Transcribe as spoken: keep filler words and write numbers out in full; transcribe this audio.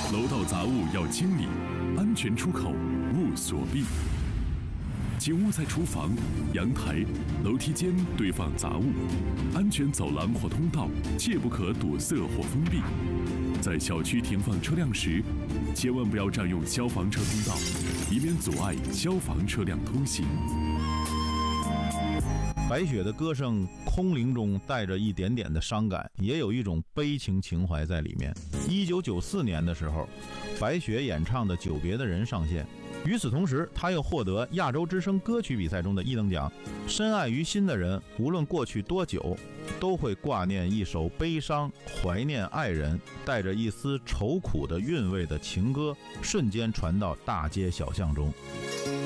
楼道杂物要清理，安全出口勿锁闭。请勿在厨房、阳台、楼梯间堆放杂物，安全走廊或通道切不可堵塞或封闭。在小区停放车辆时，千万不要占用消防车通道，以免阻碍消防车辆通行。 白雪的歌声空灵中带着一点点的伤感，也有一种悲情情怀在里面。一九九四年的时候，白雪演唱的《久别的人》上线，与此同时，她又获得亚洲之声歌曲比赛中的一等奖。深爱于心的人，无论过去多久，都会挂念一首悲伤、怀念爱人、带着一丝愁苦的韵味的情歌，瞬间传到大街小巷中。